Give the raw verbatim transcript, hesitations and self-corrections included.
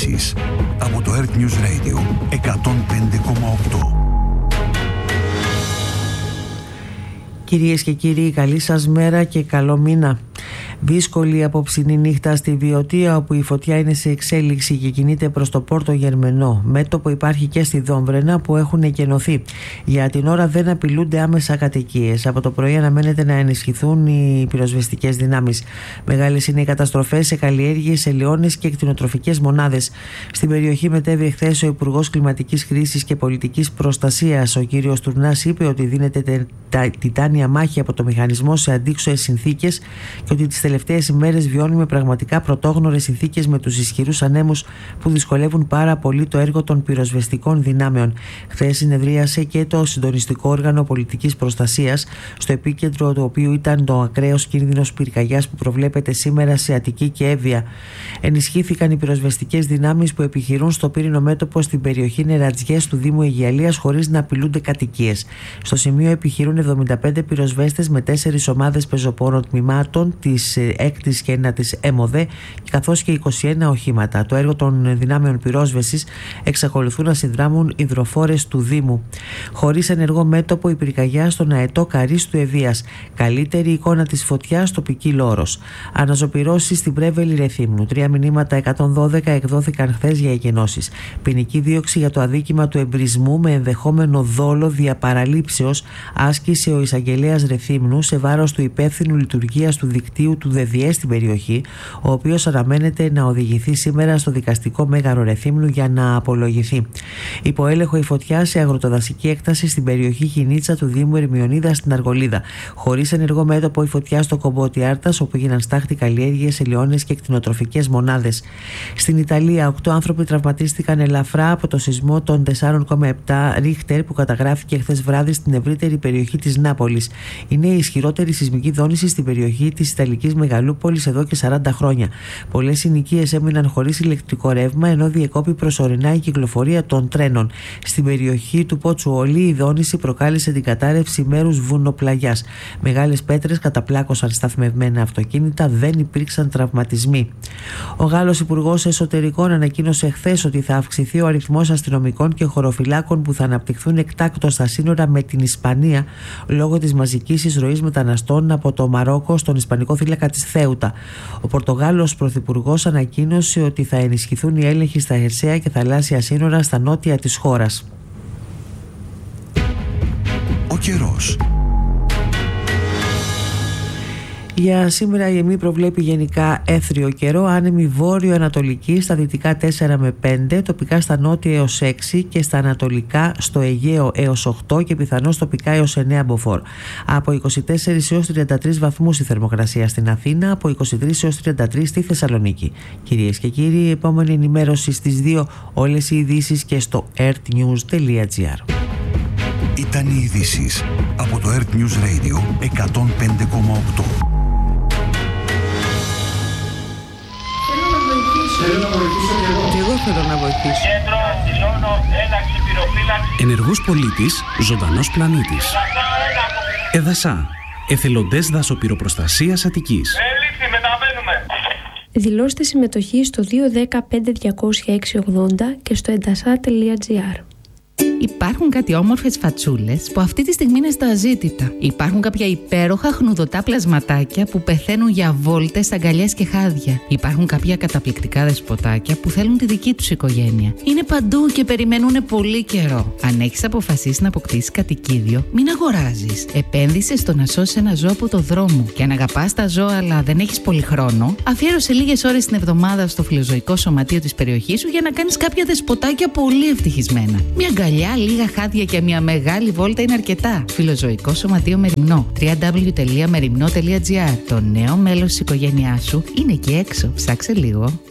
ειδήσεις από το Earth News Radio εκατόν πέντε κόμμα οκτώ. Κυρίες και κύριοι, καλή σας μέρα και καλό μήνα. Δύσκολη απόψινή νύχτα στη Βιωτία, όπου η φωτιά είναι σε εξέλιξη και κινείται προς το Πόρτο Γερμενό. Μέτωπο υπάρχει και στη Δόμβρενα, που έχουν εκενωθεί. Για την ώρα δεν απειλούνται άμεσα κατοικίες. Από το πρωί αναμένεται να ενισχυθούν οι πυροσβεστικές δυνάμεις. Μεγάλες είναι οι καταστροφές σε καλλιέργειες, ελαιώνες και κτηνοτροφικές μονάδες. Στην περιοχή μετέβη εχθές ο Υπουργός Κλιματικής Κρίσης και Πολιτικής Προστασίας. Ο κύριος Τουρνάς είπε ότι δίνεται τιτάνια μάχη από το μηχανισμό σε αντίξωες συνθήκες και ότι τις τελευταίες ημέρες βιώνουμε πραγματικά πρωτόγνωρες συνθήκες με τους ισχυρούς ανέμους που δυσκολεύουν πάρα πολύ το έργο των πυροσβεστικών δυνάμεων. Χθες συνεδρίασε και το συντονιστικό όργανο πολιτικής προστασίας, στο επίκεντρο του οποίου ήταν το ακραίος κίνδυνος πυρκαγιάς που προβλέπεται σήμερα σε Αττική και Εύβοια. Ενισχύθηκαν οι πυροσβεστικές δυνάμεις που επιχειρούν στο πύρινο μέτωπο στην περιοχή Νερατζιές του Δήμου Αιγιαλίας χωρίς να απειλούνται κατοικίες. Στο σημείο επιχειρούν εβδομήντα πέντε πυροσβέστες με τέσσερις ομάδες πεζοπόρων τμήματων της έκτης και ένατης ΕΜΟΔΕ, καθώς και είκοσι ένα οχήματα. Το έργο των δυνάμεων πυρόσβεσης εξακολουθούν να συνδράμουν υδροφόρες του Δήμου. Χωρίς ενεργό μέτωπο η πυρκαγιά στον αετό Καρύς του Ευβοίας. Καλύτερη εικόνα της φωτιάς, τοπική Λόρος. Αναζωπυρώσεις στην Πρέβελη Ρεθύμνου. Τρία μηνύματα εκατόν δώδεκα εκδόθηκαν χθες για εκενώσεις. Ποινική δίωξη για το αδίκημα του εμπρισμού με ενδεχόμενο δόλο δια παραλήψεως άσκησε ο εισαγγελέας Ρεθύμνου σε βάρος του υπεύθυνου λειτουργίας του δικτύου του ΔΕΔΙΕ στην περιοχή, ο οποίος αναμένεται να οδηγηθεί σήμερα στο δικαστικό μέγαρο Ρεθύμνου για να απολογηθεί. Υπό έλεγχο η φωτιά σε αγροτοδασική έκταση στην περιοχή Χινίτσα του Δήμου Ερμιονίδα στην Αργολίδα. Χωρίς ενεργό μέτωπο η φωτιά στο Κομπότι Άρτας, όπου έγιναν στάχτη καλλιέργειες, ελαιώνες και κτηνοτροφικές μονάδες. Στην Ιταλία, οκτώ άνθρωποι τραυματίστηκαν ελαφρά από το σεισμό των τέσσερα κόμμα επτά Ρίχτερ που καταγράφηκε χθες βράδυ στην ευρύτερη περιοχή της Νάπολης. Είναι η ισχυρότερη σεισμική δόνηση στην περιοχή της Ιταλικής Μεγαλούπολης εδώ και σαράντα χρόνια. Πολλές συνοικίες έμειναν χωρίς ηλεκτρικό ρεύμα, ενώ διεκόπη προσωρινά η κυκλοφορία των τρένων. Στην περιοχή του Ποτσουόλι η δόνηση προκάλεσε την κατάρρευση μέρους βουνοπλαγιάς. Μεγάλες πέτρες καταπλάκωσαν σταθμευμένα αυτοκίνητα, δεν υπήρξαν τραυματισμοί. Ο Γάλλος Υπουργός Εσωτερικών ανακοίνωσε χθες ότι θα αυξηθεί ο αριθμός αστυνομικών και χωροφυλάκων που θα αναπτυχθούν εκτάκτως στα σύνορα με την Ισπανία λόγω της μαζικής εισρωής μεταναστών από το Μαρόκο στον Ισπανικό θύλακα της Θέουτα. Ο Πορτογάλος Πρωθυπουργός ανακοίνωσε ότι θα ενισχυθούν οι έλεγχοι στα χερσαία και θαλάσσια σύνορα στα νότια της χώρας. Ο καιρός. Για σήμερα η ΕΜΗ προβλέπει γενικά έθριο καιρό, άνεμη βόρειο-ανατολική στα δυτικά τέσσερα με πέντε, τοπικά στα νότια έως έξι και στα ανατολικά στο Αιγαίο έως οκτώ και πιθανώς τοπικά έως εννέα μποφόρ. Από είκοσι τέσσερις έως τριάντα τρεις βαθμούς η θερμοκρασία στην Αθήνα, από είκοσι τρεις έως τριάντα τρεις στη Θεσσαλονίκη. Κυρίες και κύριοι, η επόμενη ενημέρωση στις δύο, όλες οι ειδήσεις και στο earthnews τελεία gr. Ήταν οι ειδήσεις από το Earth News Radio εκατόν πέντε κόμμα οκτώ. Θέλω να βοηθήσω και εγώ. Και εγώ θέλω να βοηθήσω. Κέντρο δηλώνω ένταξη πυροφύλαξη. Ενεργός πολίτης, ζωντανός πλανήτης. Εδασά. Εθελοντές δασοπυροπροστασίας Αττικής. Ελήφθη, μεταβαίνουμε. Δηλώστε συμμετοχή στο δύο ένα μηδέν πέντε διακόσια έξι ογδόντα και στο εντασά τελεία gr. Υπάρχουν κάτι όμορφες φατσούλες που αυτή τη στιγμή είναι στα αζήτητα. Υπάρχουν κάποια υπέροχα χνουδωτά πλασματάκια που πεθαίνουν για βόλτες, αγκαλιές και χάδια. Υπάρχουν κάποια καταπληκτικά δεσποτάκια που θέλουν τη δική τους οικογένεια. Είναι παντού και περιμένουν πολύ καιρό. Αν έχεις αποφασίσει να αποκτήσεις κατοικίδιο, μην αγοράζεις. Επένδυσε στο να σώσεις ένα ζώο από το δρόμο. Και αν αγαπάς τα ζώα αλλά δεν έχεις πολύ χρόνο, αφιέρωσε λίγες ώρες την εβδομάδα στο φιλοζωικό σωματείο της περιοχής σου για να κάνεις κάποια δεσποτάκια πολύ ευτυχισμένα. Μια αγκαλιά, λίγα χάδια και μια μεγάλη βόλτα είναι αρκετά. Φιλοζωικό Σωματείο Μεριμνό. double-u double-u double-u τελεία μεριμνό τελεία gr. Το νέο μέλος της οικογένειάς σου είναι εκεί έξω. Ψάξε λίγο.